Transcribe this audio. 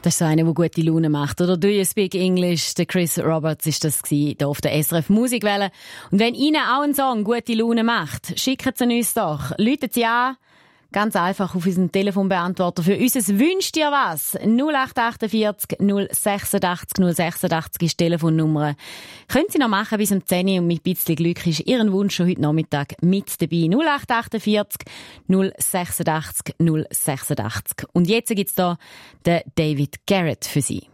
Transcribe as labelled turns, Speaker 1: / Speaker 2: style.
Speaker 1: Das ist so einer, der gute Laune macht. Oder «Do you speak English?» Der Chris Roberts ist das hier auf der SRF Musikwelle. Und wenn Ihnen auch ein Song gute Laune macht, schicken Sie uns doch. Läutet Sie an. Ganz einfach auf unseren Telefonbeantworter für unser «Wünscht ihr was?» 0848 086 086 ist die Telefonnummer. Können Sie noch machen bis um 10 Uhr und mit ein bisschen Glück ist Ihren Wunsch schon heute Nachmittag mit dabei. 0848 086 086. Und jetzt gibt's da den David Garrett für Sie.